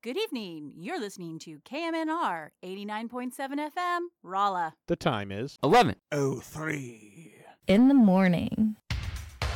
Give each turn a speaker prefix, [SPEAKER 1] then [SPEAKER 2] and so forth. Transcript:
[SPEAKER 1] Good evening. You're listening to KMNR 89.7 FM, Rolla.
[SPEAKER 2] The time is
[SPEAKER 3] 11:03
[SPEAKER 4] in the morning.